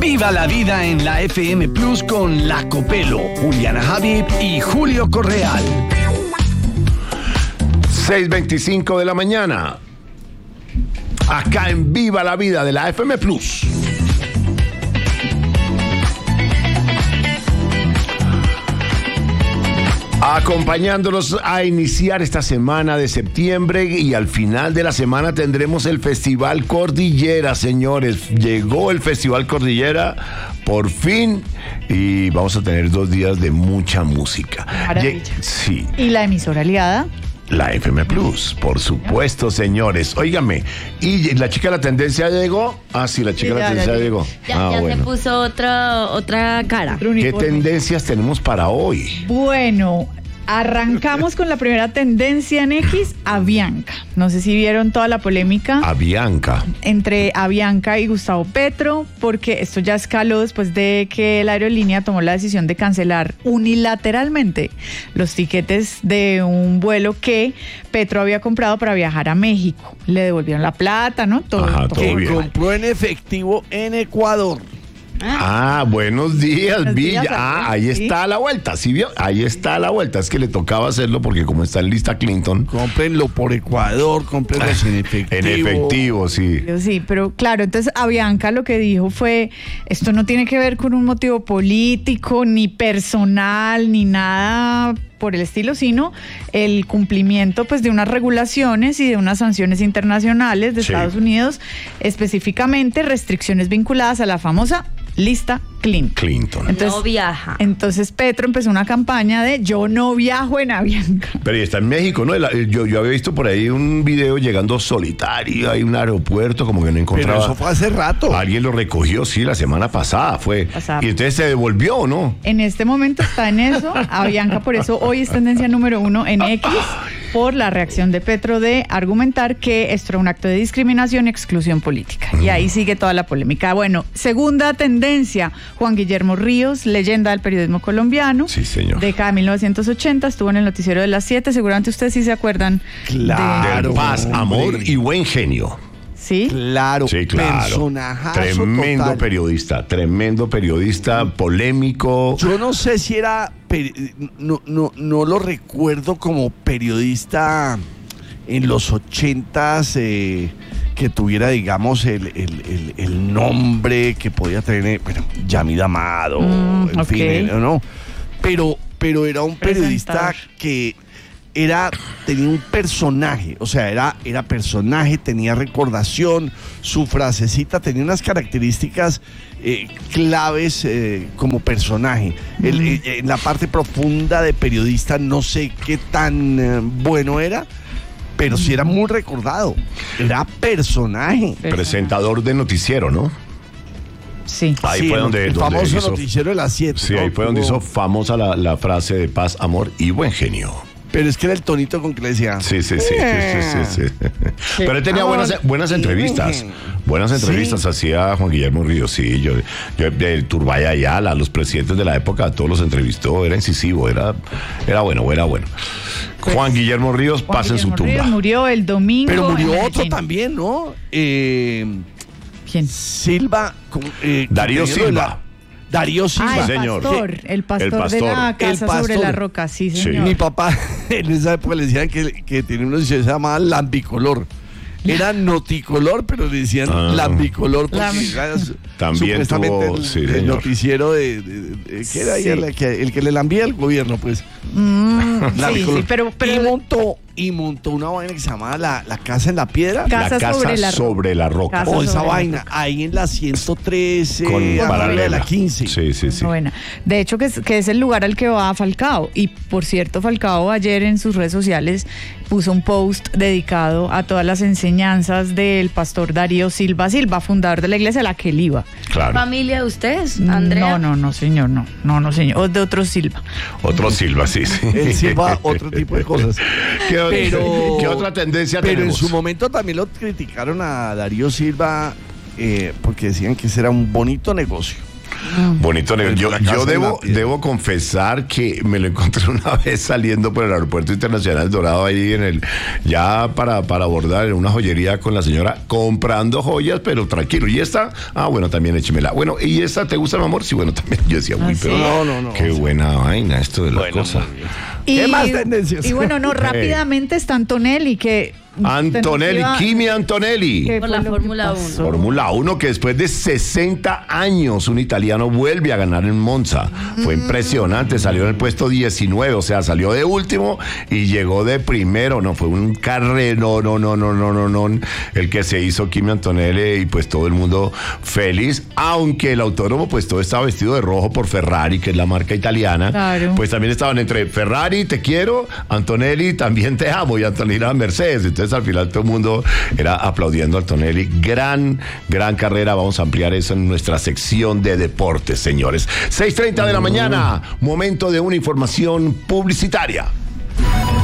Viva la vida en la FM Plus con La Copelo, Juliana Habib y Julio Correal. 6:25 de la mañana. Acá en Viva la Vida de la FM Plus. Acompañándonos a iniciar esta semana de septiembre, y al final de la semana tendremos el Festival Cordillera, señores. Llegó el Festival Cordillera por fin y vamos a tener 2 días de mucha música. Maravilla. Sí. ¿Y la emisora aliada? La FM Plus, por supuesto, señores. Óigame, ¿y la chica de la tendencia llegó? Ah, sí, la chica de la tendencia llegó. Ya bueno. se puso otra cara. ¿Qué tendencias tenemos para hoy? Bueno, arrancamos con la primera tendencia en X, Avianca. No sé si vieron toda la polémica Avianca. entre Avianca y Gustavo Petro, porque esto ya escaló después de que la aerolínea tomó la decisión de cancelar unilateralmente los tiquetes de un vuelo que Petro había comprado para viajar a México. Le devolvieron la plata, ¿no? Todo Todo bien. Compró en efectivo en Ecuador. Buenos días, Buenos Villa. días, Ahí sí. está la vuelta, ¿sí vio? Ahí está la vuelta. Es que le tocaba hacerlo porque como está en lista Clinton. Cómprenlo por Ecuador, cómprenlo en efectivo. En efectivo, sí. Sí, pero claro, entonces Avianca lo que dijo fue, esto no tiene que ver con un motivo político, ni personal, ni nada por el estilo, sino el cumplimiento pues de unas regulaciones y de unas sanciones internacionales de Sí. Estados Unidos, específicamente restricciones vinculadas a la famosa lista Clinton. No viaja. Entonces Petro empezó una campaña de yo no viajo en Avianca. Pero y está en México, ¿no? Yo había visto por ahí un video llegando solitario a un aeropuerto, como que no encontraba. Pero eso fue hace rato. Alguien lo recogió, sí, la semana pasada fue. Pasada. Y entonces se devolvió, ¿no? En este momento está en eso, Avianca, por eso hoy es tendencia número 1 en X, por la reacción de Petro de argumentar que esto era un acto de discriminación y exclusión política. Y ahí sigue toda la polémica. Bueno, segunda tendencia, Juan Guillermo Ríos, leyenda del periodismo colombiano. Sí, señor. Década de 1980, estuvo en el noticiero de las 7, seguramente ustedes sí se acuerdan. Claro. Del paz, hombre. amor y buen genio. ¿Sí? Claro, Sí, claro. personajazo Tremendo total. periodista, polémico. Yo no sé si era, no lo recuerdo como periodista en los 80s, que tuviera, digamos, el nombre que podía tener, bueno, Yamid Amado, en ok. fin, ¿no? Pero era un periodista Presentador. que tenía un personaje, o sea, era personaje, tenía recordación, su frasecita tenía unas características claves como personaje. En la parte profunda de periodista no sé qué tan bueno era, pero sí era muy recordado. Era personaje. Presentador de noticiero, ¿no? Sí. Ahí Sí, fue donde el famoso hizo, noticiero de las 7. sí, ahí fue donde hizo famosa la frase de paz, amor y buen genio. Pero es que era el tonito con que le decía. Sí. Pero él tenía buenas entrevistas. Buenas entrevistas hacía Juan Guillermo Ríos, sí. Yo el Turbay Ayala, los presidentes de la época, todos los entrevistó, era incisivo, era bueno. Juan Guillermo Ríos Juan pasa en su Guillermo tumba. Ríos murió el domingo. Pero en murió otro Medellín. también, ¿no? ¿Quién? Silva. Darío Silva. Darío Silva. Ah, señor. El pastor El de pastor. la casa El pastor. sobre la roca, sí, Sí. señor. Mi papá en esa época le decían que tenía una noticiero que se llamaba Lambicolor. Era noticolor, pero le decían Lambicolor porque era También supuestamente tuvo, el señor. noticiero de que era ahí Sí. el que le lambía al gobierno, pues. Sí, Lambicolor. sí, pero y montó una vaina que se llamaba la Casa en la Piedra. Casa La casa sobre la roca. Casa O esa sobre la vaina, roca. ahí en la 113, Con arriba de paralela. la 15. Sí. Novena. De hecho, que es el lugar al que va Falcao. Y por cierto, Falcao ayer en sus redes sociales puso un post dedicado a todas las enseñanzas del pastor Darío Silva, fundador de la iglesia a la que él iba. Claro. ¿Familia de ustedes, Andrea? No, señor, no, señor. O de otro Silva. Otro Silva, sí. Él silba otro tipo de cosas. ¿Qué otra tendencia Pero tenemos? en su momento también lo criticaron a Darío Silva porque decían que ese era un bonito negocio. Bonito. En Yo la casa de la debo, piedra. debo confesar que me lo encontré una vez saliendo por el aeropuerto internacional Dorado ahí ya para abordar en una joyería con la señora comprando joyas, pero tranquilo. ¿Y esta? Bueno, también échemela. Bueno, ¿y esta te gusta, mi amor? Sí, bueno, también. Yo decía, uy, ¿Ah, pero sí? No. qué buena vaina esto de la cosa. muy bien. ¿Qué más tendencias? Y bueno, no, rápidamente está Antonelli, que... Antonelli, Kimi Antonelli. ¿Qué Por fue la lo que Fórmula pasó? 1. Fórmula 1, que después de 60 años un italiano vuelve a ganar en Monza. Fue impresionante, salió en el puesto 19, o sea, salió de último y llegó de primero. No, fue un carrero, no, el que se hizo Kimi Antonelli, y pues todo el mundo feliz, aunque el autódromo pues todo estaba vestido de rojo por Ferrari, que es la marca italiana. Claro. Pues también estaban entre Ferrari, te quiero, Antonelli, también te amo, y Antonelli era Mercedes. Entonces al final todo el mundo era aplaudiendo a Antonelli. Gran carrera. Vamos a ampliar eso en nuestra sección de deportes, señores. 6:30 de la mañana, momento de una información publicitaria.